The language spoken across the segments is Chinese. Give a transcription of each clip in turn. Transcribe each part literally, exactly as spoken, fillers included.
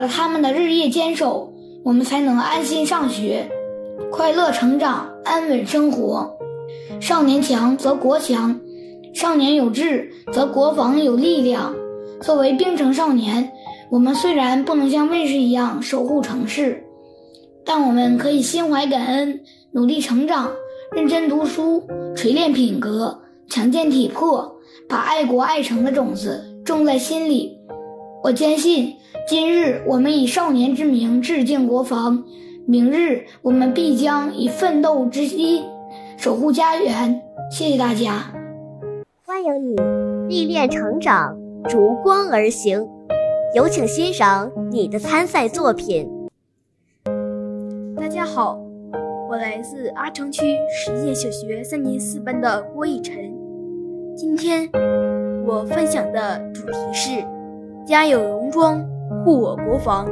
他们的日夜坚守，我们才能安心上学，快乐成长，安稳生活。少年强则国强，少年有志则国防有力量。作为兵城少年，我们虽然不能像卫士一样守护城市，但我们可以心怀感恩，努力成长，认真读书，锤炼品格，强健体魄，把爱国爱城的种子种在心里。我坚信，今日我们以少年之名致敬国防，明日我们必将以奋斗之心守护家园。谢谢大家。 欢迎你历练成长，逐光而行。有请欣赏你的参赛作品。 大家好，我来自阿城区实验小学三年四班的郭逸晨。今天我分享的主题是家有戎装，护我国防。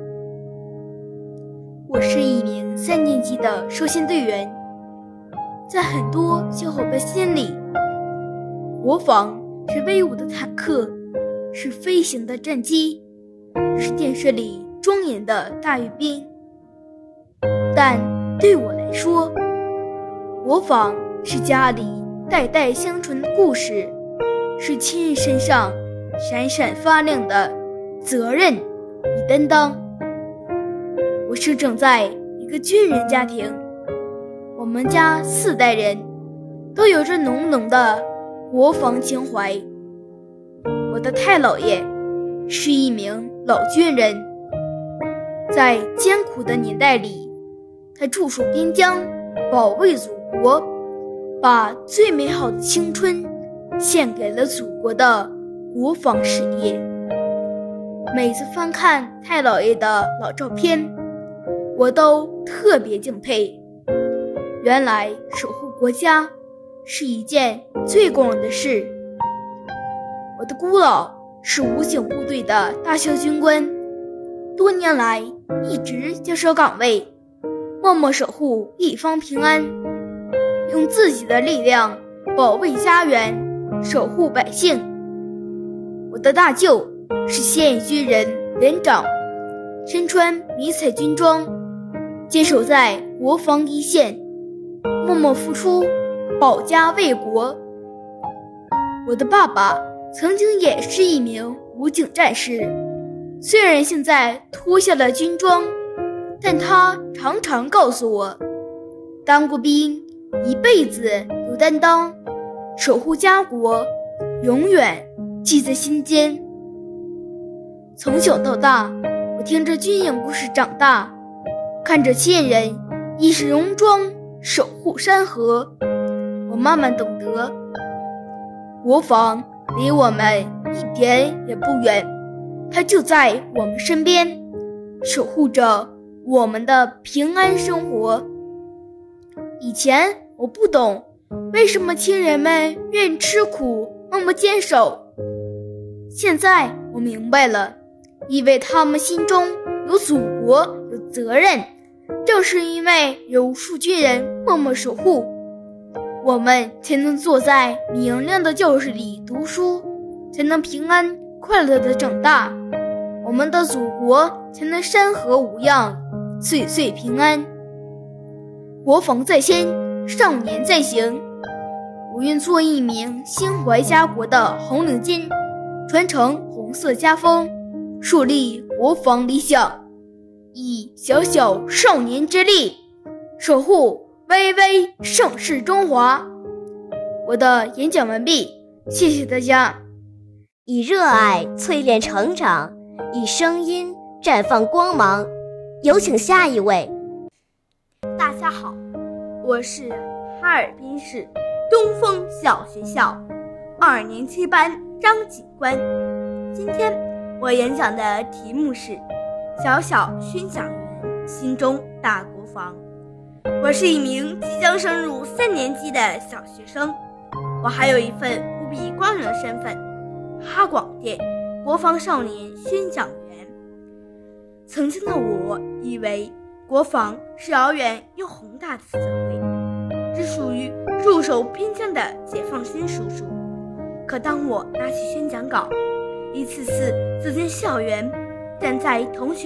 我是一名三年级的少先队员，在很多小伙伴心里，国防是威武的坦克，是飞行的战机，是电视里庄严的大阅兵。但对我来说，国防是家里代代相传的故事，是亲人身上闪闪发亮的责任与担当。我生长在一个军人家庭，我们家四代人都有着浓浓的国防情怀。我的太姥爷是一名老军人，在艰苦的年代里，他驻守边疆，保卫祖国，把最美好的青春献给了祖国的国防事业。每次翻看太姥爷的老照片，我都特别敬佩。原来守护国家是一件最光荣的事。我的姑姥是武警部队的大校军官，多年来一直坚守岗位，默默守护一方平安，用自己的力量保卫家园，守护百姓。我的大舅是现役军人连长，身穿迷彩军装，坚守在国防一线，默默付出，保家卫国。我的爸爸曾经也是一名武警战士，虽然现在脱下了军装，但他常常告诉我，当过兵一辈子有担当，守护家国永远记在心间。从小到大，我听着军营故事长大，看着亲人一身戎装守护山河，我慢慢懂得，国防离我们一点也不远，它就在我们身边，守护着我们的平安生活。以前我不懂为什么亲人们愿意吃苦，默默坚守，现在我明白了，因为他们心中有祖国，有责任。正是因为有无数军人默默守护，我们才能坐在明亮的教室里读书，才能平安快乐地长大，我们的祖国才能山河无恙，岁岁平安。国防在先，少年在行。我愿做一名心怀家国的红领巾，传承红色家风，树立国防理想，以小小少年之力守护巍巍盛世中华。我的演讲完毕，谢谢大家。 以热爱淬炼成长，以声音绽放光芒。有请下一位。 大家好，我是哈尔滨市东风小学校二年七班张警官。今天我演讲的题目是小小宣讲员，心中大国防。我是一名即将升入三年级的小学生，我还有一份无比光荣的身份，哈广电国防少年宣讲员。曾经的我以为国防是遥远又宏大的词汇，只属于驻守边疆的解放军叔叔。可当我拿起宣讲稿，一次次走进校园， 站在同学